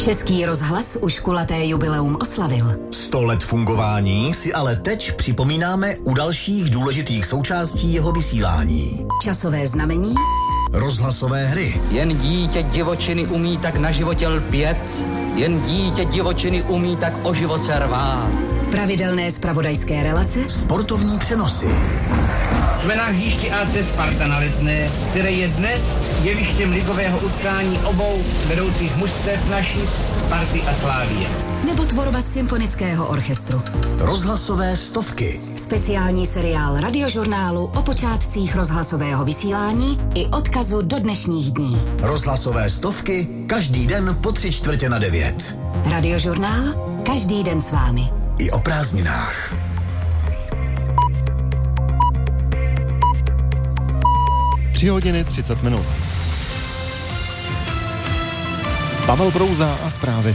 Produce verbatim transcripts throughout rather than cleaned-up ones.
Český rozhlas už kulaté jubileum oslavil. Sto let fungování si ale teď připomínáme u dalších důležitých součástí jeho vysílání. Časové znamení, rozhlasové hry. Jen dítě divočiny umí tak na životě lpět, jen dítě divočiny umí tak o život se rvát. Pravidelné zpravodajské relace, sportovní přenosy. Jsme na hřišti á cé Sparta na Letné, které je dnes jevištěm ligového utkání obou vedoucích mužstev našich, Sparty a Slávie. Nebo tvorba symfonického orchestru. Rozhlasové stovky. Speciální seriál radiožurnálu o počátcích rozhlasového vysílání i odkazu do dnešních dní. Rozhlasové stovky každý den po tři čtvrtě na devět. Radiožurnál každý den s vámi. I o prázdninách. Tři hodiny třicet minut. Pavel Brouza a zprávy.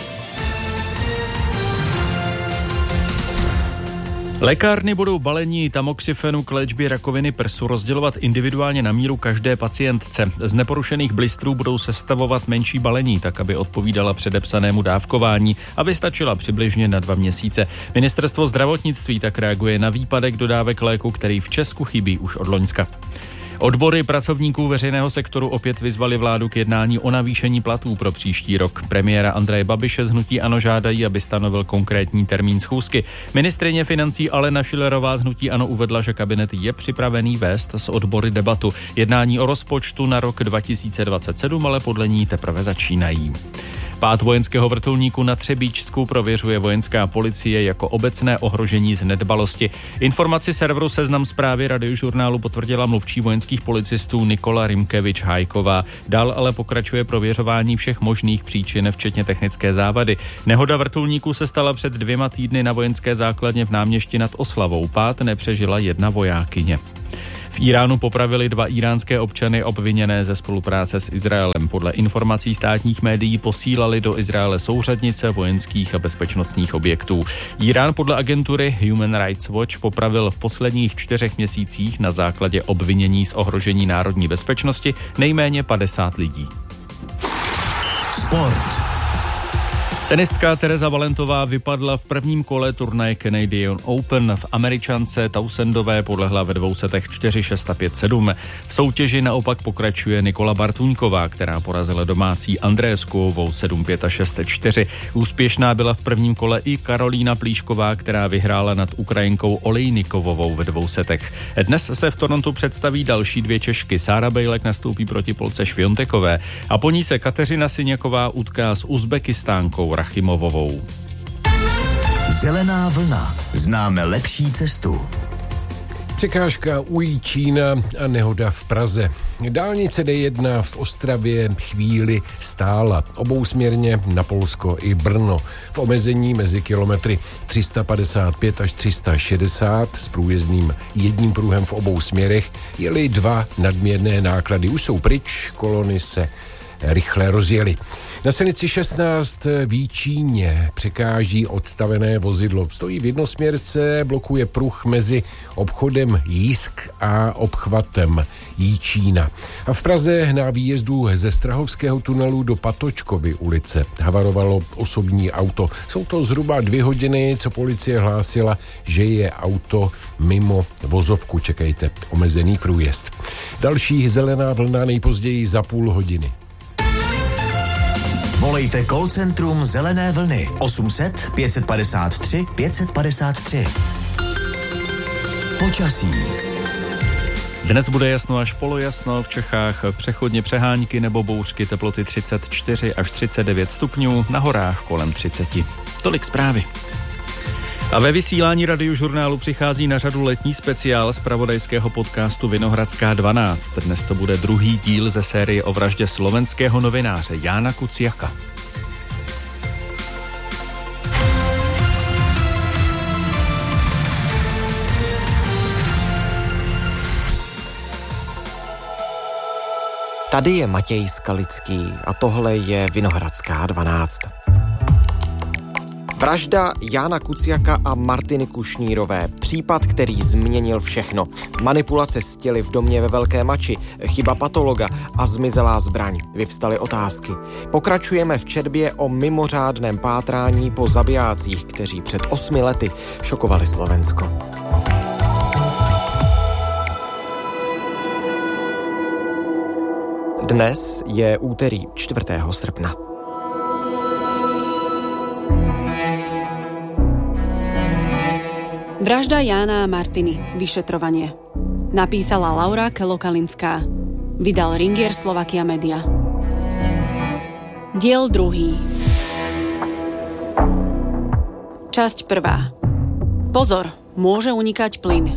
Lékárny budou balení tamoxifenu k léčbě rakoviny prsu rozdělovat individuálně na míru každé pacientce. Z neporušených blistrů budou sestavovat menší balení, tak aby odpovídala předepsanému dávkování a vystačila přibližně na dva měsíce. Ministerstvo zdravotnictví tak reaguje na výpadek dodávek léku, který v Česku chybí už od loňska. Odbory pracovníků veřejného sektoru opět vyzvali vládu k jednání o navýšení platů pro příští rok. Premiéra Andreje Babiše z hnutí ANO žádají, aby stanovil konkrétní termín schůzky. Ministryně financí Alena Schillerová z hnutí ANO uvedla, že kabinet je připravený vést s odbory debatu. Jednání o rozpočtu na rok dva tisíce dvacet sedm ale podle ní teprve začínají. Pád vojenského vrtulníku na Třebíčsku prověřuje vojenská policie jako obecné ohrožení z nedbalosti. Informaci serveru Seznam Zprávy radiožurnálu potvrdila mluvčí vojenských policistů Nikola Rimkevič-Hájková. Dál ale pokračuje prověřování všech možných příčin, včetně technické závady. Nehoda vrtulníku se stala před dvěma týdny na vojenské základně v Náměšti nad Oslavou. Pád nepřežila jedna vojákyně. V Iránu popravili dva íránské občany obviněné ze spolupráce s Izraelem. Podle informací státních médií posílali do Izraele souřadnice vojenských a bezpečnostních objektů. Irán podle agentury Human Rights Watch popravil v posledních čtyřech měsících na základě obvinění z ohrožení národní bezpečnosti nejméně padesát lidí. Sport. Tenistka Tereza Valentová vypadla v prvním kole turnaje Canadian Open. V Američance Townsendové podlehla ve dvou setech čtyři šest a pět sedm. V soutěži naopak pokračuje Nikola Bartuňková, která porazila domácí Andréskovou sedm pět a šest čtyři. Úspěšná byla v prvním kole i Karolína Plíšková, která vyhrála nad Ukrajinkou Olejnikovovou ve dvou setech. Dnes se v Torontu představí další dvě Češky. Sára Bejlek nastoupí proti Polce Šviontekové a po ní se Kateřina Syňaková utká s Uzbekistánkou Rachimovovou. Zelená vlna. Známe lepší cestu. Překážka u Jičína a nehoda v Praze. Dálnice D jedna v Ostravě chvíli stála obousměrně na Polsko i Brno. V omezení mezi kilometry tři sta padesát pět až tři sta šedesát s průjezdným jedním pruhem v obou směrech jeli dva nadměrné náklady. Už jsou pryč, kolony se rychle rozjeli. Na silnici šestnáct v Jičíně překáží odstavené vozidlo. Stojí v jednosměrce, blokuje pruh mezi obchodem Jízk a obchvatem Jičína. A v Praze na výjezdu ze Strahovského tunelu do Patočkovy ulice havarovalo osobní auto. Jsou to zhruba dvě hodiny, co policie hlásila, že je auto mimo vozovku. Čekejte, omezený průjezd. Další zelená vlna nejpozději za půl hodiny. Volejte call centrum Zelené vlny osm set pět padesát tři pět padesát tři. Počasí. Dnes bude jasno až polojasno, v Čechách přechodně přehánky nebo bouřky, teploty třicet čtyři až třicet devět stupňů, na horách kolem třicet. Tolik zprávy. A ve vysílání radiožurnálu přichází na řadu letní speciál zpravodajského podcastu Vinohradská dvanáct. Dnes to bude druhý díl ze série o vraždě slovenského novináře Jána Kuciaka. Tady je Matěj Skalický a tohle je Vinohradská dvanáct. Vražda Jána Kuciaka a Martiny Kušnírové. Případ, který změnil všechno. Manipulace s těly v domě ve Velké Mači, chyba patologa a zmizelá zbraň. Vyvstaly otázky. Pokračujeme v četbě o mimořádném pátrání po zabijácích, kteří před osmi lety šokovali Slovensko. Dnes je úterý čtvrtého srpna. Vražda Jána a Martiny. Vyšetrovanie. Napísala Laura Kelokalinská. Vydal Ringier Slovakia Media. Diel druhý. Časť prvá. Pozor, môže unikať plyn.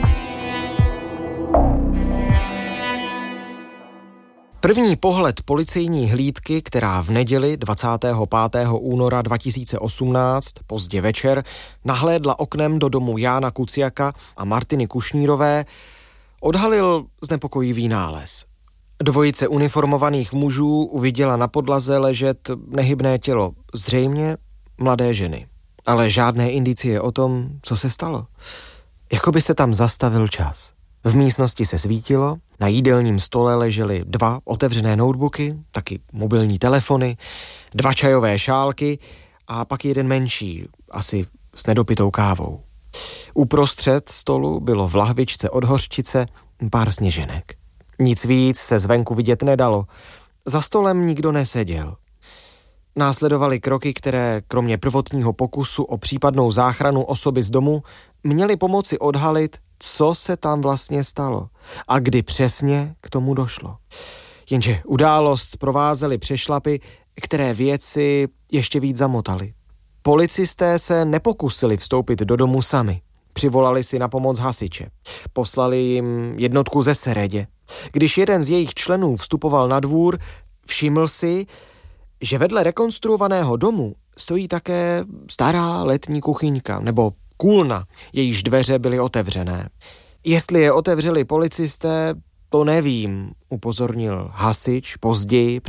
První pohled policejní hlídky, která v neděli dvacátého pátého února dva tisíce osmnáct pozdě večer nahlédla oknem do domu Jána Kuciaka a Martiny Kušnírové, odhalil znepokojivý nález. Dvojice uniformovaných mužů uviděla na podlaze ležet nehybné tělo, zřejmě mladé ženy. Ale žádné indicie o tom, co se stalo. Jakoby se tam zastavil čas. V místnosti se svítilo, na jídelním stole ležely dva otevřené notebooky, taky mobilní telefony, dva čajové šálky a pak jeden menší, asi s nedopitou kávou. Uprostřed stolu bylo v lahvičce od hořčice pár sněženek. Nic víc se zvenku vidět nedalo. Za stolem nikdo neseděl. Následovaly kroky, které kromě prvotního pokusu o případnou záchranu osoby z domu měly pomoci odhalit, co se tam vlastně stalo a kdy přesně k tomu došlo. Jenže událost provázely přešlapy, které věci ještě víc zamotaly. Policisté se nepokusili vstoupit do domu sami. Přivolali si na pomoc hasiče. Poslali jim jednotku ze Seredě. Když jeden z jejich členů vstupoval na dvůr, všiml si, že vedle rekonstruovaného domu stojí také stará letní kuchyňka nebo kůlna, jejíž dveře byly otevřené. Jestli je otevřeli policisté, to nevím, upozornil hasič později při